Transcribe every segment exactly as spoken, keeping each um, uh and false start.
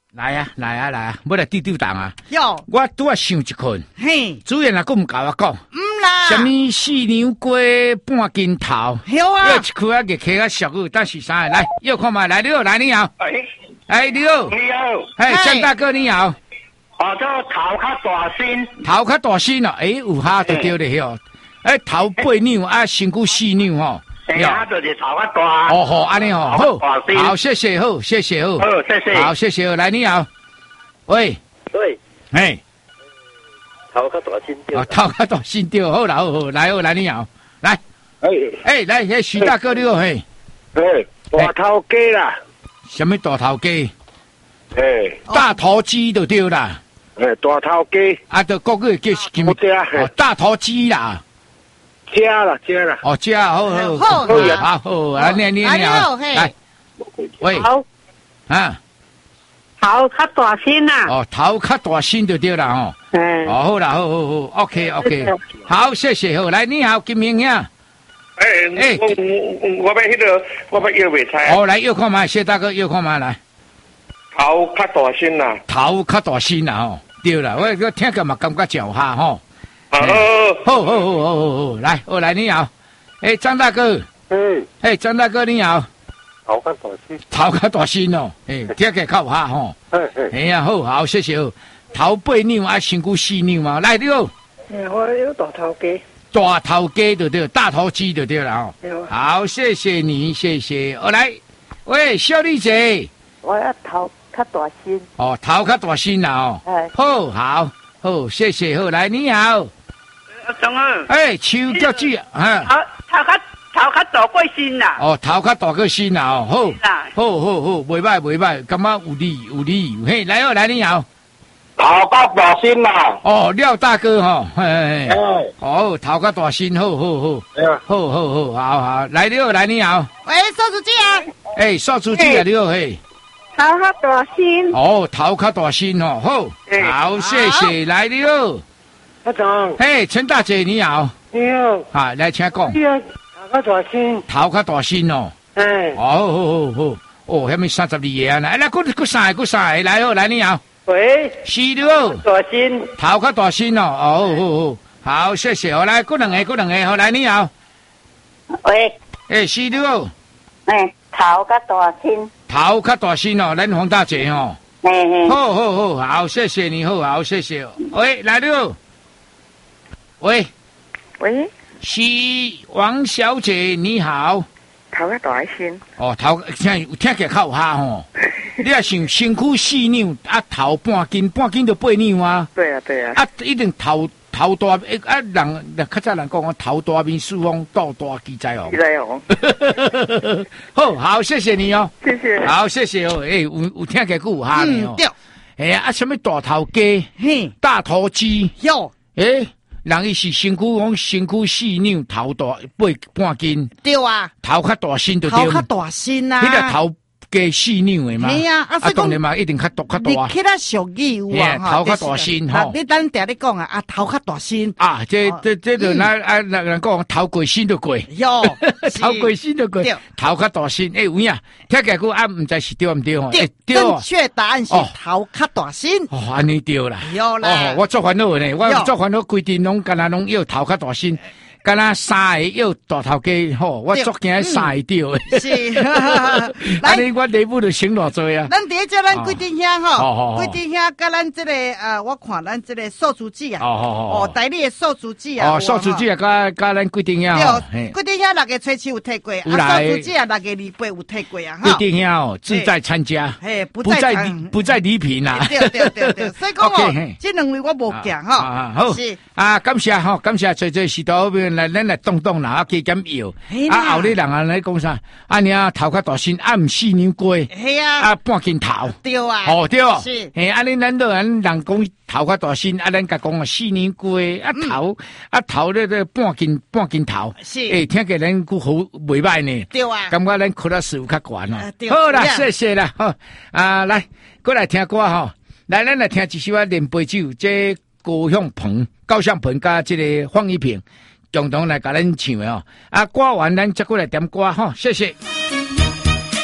来啊，来啊，来啊，要来丢丢档啊！ 哟， 我拄啊想一困， 嘿， 主任啊，佫毋甲我讲， 唔啦， 什么四娘鸡半斤头， 有啊， 要一块啊，日起啊俗语，但是啥？来，又看嘛，来你好，来你好， 哎， 哎你好， 你好， 哎张大哥你好， 哦，这头较大身， 头较大身哦，哎有哈就对了吼，哎头八两啊，身躯四两吼。 哎呀，就是头较大。 哦好，安尼哦，好，好，谢谢，好，谢谢，好， 好，谢谢， 好，谢谢，来你好，喂， 对， 哎， 头较大身对。 哦，头较大身对，好啦，好好，来好，来你好，来， 哎哎，来，迄徐大哥你好，嘿， 哎，大头鸡啦， 什么大头鸡？ 哎大头鸡就对啦， 哎，大头鸡， 啊，就国语叫什么？ 好食哦，大头鸡啦， 食啦食啦， 哦，这好好好好， 好好好，来你你啊你好， 你好嘿来，喂， 头啊， 头较大身呐， 哦，头较大身就对啦，吼。 嗯， 哦，好啦，好好好 ，OK OK，好，谢谢，好，来，你好，金明呀， 哎哎我我我要迄个，我要约袂菜， 哦，来，又看嘛，谢大哥，又看嘛，来， 头较大身呐， 头较大身啦，吼，对啦，我我听个嘛感觉叫哈，吼， 好， 好好好好好好，来，好来，你好，哎，张大哥， 嗯， 哎，张大哥你好， 头较大身， 头较大身哦，哎，听个较有哈，吼， 嘿嘿， 哎呀，好好，谢谢，好，头八两啊，身躯四两嘛，来，你好， 我有大头鸡， 大头鸡就对，大头鸡就对了，哦。 有好，谢谢你，谢谢。我、哦、来，喂，小丽姐， 我要头较大身， 哦，头较大身啦，哦， 哎， 好，好，好，谢谢，好，来，你好， 张二， 哎，秋脚子，啊， 头头较头较大过身呐， 哦，头较大个身啦，哦，好， 啦， 好，好，好，袂歹，袂歹，感觉有理，有理，嘿，来哦，来，你好， 头较大身啦， 哦，廖大哥，哈，嘿，嘿， 哎， 哦，头较大身，好好好， 哎呀， 好好好，好好，来，你好，来，你好， 喂，收主机啊， 哎，少主机啊，你好，嘿。 头较大身， 哦，头较大身哦，好， 哎好，谢谢，来你好， 阿长， 嘿，陈大姐你好， 你好， 啊，来请讲， 你啊，头较大身， 头较大身哦， 哎， 哦，好好好，哦，遐么三十二个啊，来，来，佫佫三个，佫三个，来好，来你好， 喂， 是你好， 大身， 头较大身哦，哦，好好好，好，谢谢，好，来，佫两个，佫两个，好，来你好， 喂， 诶，是你好， 哎，头较大身， 头较大身哦，咱黄大姐哦， 嘿嘿， 好好好，好，谢谢你好，好，谢谢，喂，来你好，喂。 喂， 是王小姐，你好。 头较大身， 哦，头听听起来较有哈吼。你也想身躯四两，啊头半斤，半斤就八两啊。 对啊对啊， 啊，一定头头大，啊人较早人讲讲头大面四方，肚大鸡仔哦。 来哦， 好好，谢谢你哦。 谢谢， 好，谢谢哦。诶、有有听起来有哈呢哦。 嗯对， 哎呀，啊什么大头鸡、 嘿， 大头鸡， 哟， 诶、人伊是身躯讲身躯四两，头大八半斤， 对啊， 头较大身就对。 头较大身呐， 迄个头加四两的嘛， 嘿啊啊所以讲当然嘛，一定较大较大啊。 你起来俗语有啊， 嘿头较大身吼你等下你讲啊，啊头较大身， 啊，这哦这这就那啊，人人讲头过身就过， 哟， 头过身就过对， 头较大身。诶，有影，听起来个啊，毋知是对毋对吼？ 对诶，对正哦。 确答案是哦头较大身， 哦，安尼对啦。 有啦哦，我做烦恼呢，我有做烦恼规定拢干那拢要头较大身，干那三个要大头鸡吼，我对做惊三个对的。 是， 安来。 尼我礼物就省偌济啊。 咱第一只咱规定遐好好吼， 好规定遐甲咱这个呃，我看咱这个数字纸啊， 哦好好好哦，台里的数字纸啊， 哦，数字纸啊，甲甲咱规定遐吼， 对， 嘿规定遐六月初七有摕过，啊， 有来数字纸啊六月二八有摕过啊， 规哈， 定遐哦，志在参加， 嘿，不不在在场不在礼品啦。 对对对对，所以讲 OK， 哦嘿， 这两位我无惊啊哈， 啊好是， 啊，感谢吼，感谢做做许多边来咱来动动啦，啊加减药嘿，啦啊后日人啊来讲啥，啊你啊头较大身，啊毋四两鸡， 嘿啊， 啊半斤头， 对啊， 哦对哦， 是嘿，啊你咱都人人讲头较大身，啊咱甲讲啊四两鸡，啊头啊头咧咧半斤半斤头， 是诶听起咱句好袂歹呢。 对啊， 感觉咱课了事有较悬哦。 啊对好啦， 对啊谢谢啦，好啊，来过来听歌吼，来咱来听一首啊连杯酒，这高向鹏、高向鹏加这个方一平共同来甲咱唱的哦。啊，歌完咱再过来点歌吼，谢谢。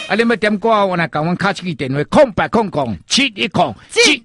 啊，你要点歌，我来甲阮卡出去电话，空白空空七一空七。